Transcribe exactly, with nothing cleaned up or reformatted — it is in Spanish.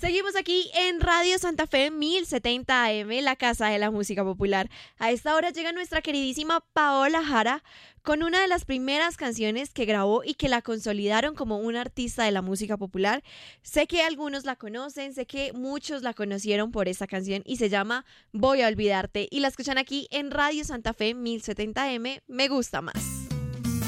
Seguimos aquí en Radio Santa Fe mil setenta A M, la casa de la música popular. A esta hora llega nuestra queridísima Paola Jara con una de las primeras canciones que grabó y que la consolidaron como una artista de la música popular. Sé que algunos la conocen, sé que muchos la conocieron por esta canción y se llama Voy a olvidarte y la escuchan aquí en Radio Santa Fe mil setenta A M. Me gusta más.